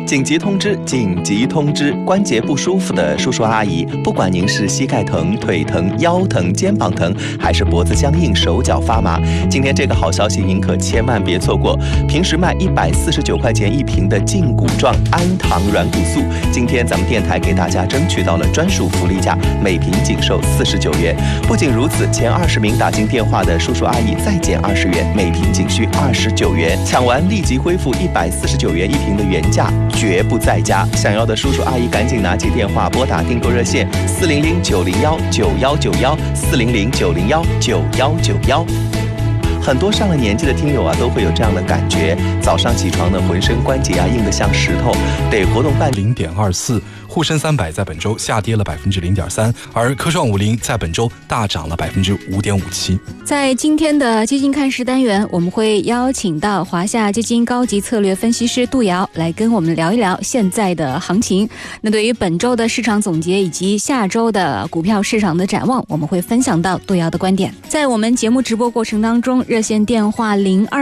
紧急通知！紧急通知！关节不舒服的叔叔阿姨，不管您是膝盖疼、腿疼、腰疼、肩膀疼，还是脖子僵硬、手脚发麻，今天这个好消息您可千万别错过。平时卖149块钱一瓶的胫骨状氨糖软骨素，今天咱们电台给大家争取到了专属福利价，每瓶仅售49元。不仅如此，前20名打进电话的叔叔阿姨再减20元，每瓶仅需29元。抢完立即恢复149元一瓶的原价，绝不再加。想要的叔叔阿姨赶紧拿起电话拨打订购热线400-901-9191，400-901-9191。很多上了年纪的听友啊，都会有这样的感觉，早上起床呢，浑身关节啊硬得像石头，得活动半 0.24。沪深300在本周下跌了0.3%，而科创50在本周大涨了5.57%。 在今天的基金看市单元，我们会邀请到华夏基金高级策略分析师杜瑶来跟我们聊一聊现在的行情。那对于本周的市场总结以及下周的股票市场的展望，我们会分享到杜瑶的观点。在我们节目直播过程当中，热线电话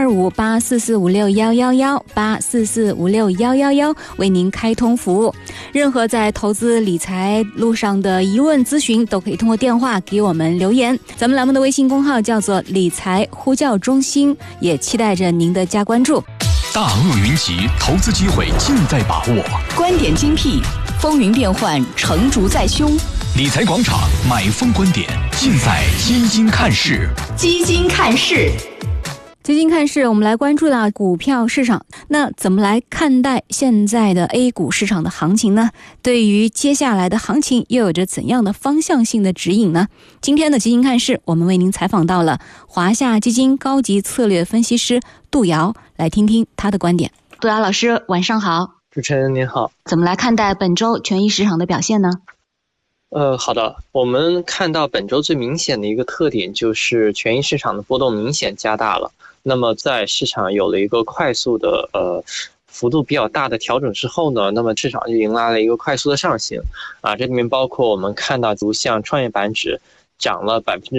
025-84456111，84456111为您开通服务。任何在投资理财路上的疑问咨询，都可以通过电话给我们留言。咱们栏目的微信公号叫做理财呼叫中心，也期待着您的加关注。 大鳄云集，投资机会尽在把握， 观点精辟，风云变幻，成竹在胸。 理财广场买风观点尽在基金看市。 基金看市， 基金看市，我们来关注到股票市场。那怎么来看待现在的 A 股市场的行情呢？对于接下来的行情又有着怎样的方向性的指引呢？今天的基金看市，我们为您采访到了华夏基金高级策略分析师杜瑶，来听听他的观点。杜瑶老师，晚上好。 主持人您好。 怎么来看待本周权益市场的表现呢？ 好的，我们看到本周最明显的一个特点就是权益市场的波动明显加大了。那么在市场有了一个快速的幅度比较大的调整之后呢，那么市场就迎来了一个快速的上行啊。这里面包括我们看到，如像创业板指涨了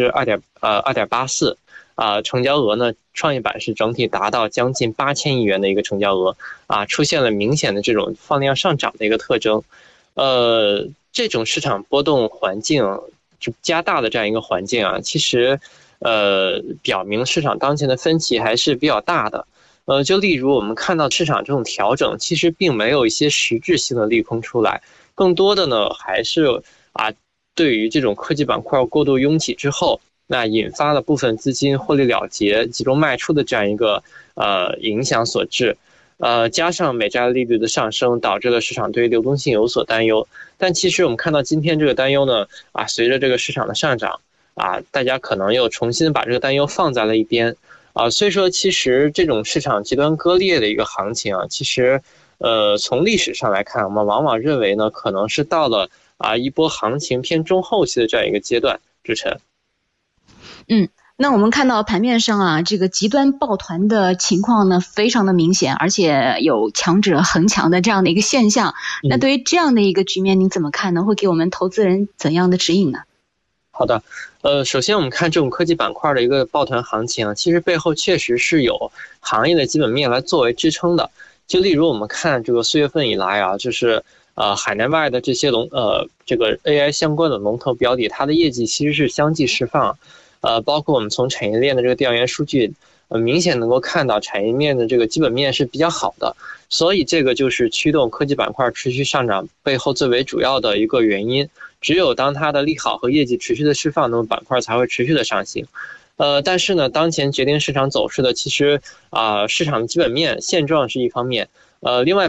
2.84%啊，成交额呢，创业板是整体达到将近8000亿元的一个成交额啊，出现了明显的这种放量上涨的一个特征。这种市场波动环境就加大的这样一个环境啊，其实表明市场当前的分歧还是比较大的。就例如我们看到市场这种调整，其实并没有一些实质性的利空出来，更多的呢还是对于这种科技板块过度拥挤之后，那引发了部分资金获利了结、集中卖出的这样一个影响所致。加上美债利率的上升，导致了市场对于流动性有所担忧。但其实我们看到今天这个担忧呢，随着这个市场的上涨大家可能又重新把这个担忧放在了一边所以说其实这种市场极端割裂的一个行情其实从历史上来看，我们往往认为呢，可能是到了一波行情偏中后期的这样一个阶段。志晨。 那我们看到盘面上这个极端抱团的情况呢，非常的明显，而且有强者恒强的这样的一个现象。那对于这样的一个局面，您怎么看呢？会给我们投资人怎样的指引呢？ 好的，首先我们看这种科技板块的一个抱团行情其实背后确实是有行业的基本面来作为支撑的。就例如我们看这个4月份以来就是海内外的这些这个 AI 相关的龙头标的，它的业绩其实是相继释放。包括我们从产业链的这个调研数据明显能够看到产业链的这个基本面是比较好的，所以这个就是驱动科技板块持续上涨背后最为主要的一个原因。只有当它的利好和业绩持续的释放，那么板块才会持续的上行。但是呢，当前决定市场走势的其实市场的基本面现状是一方面，另外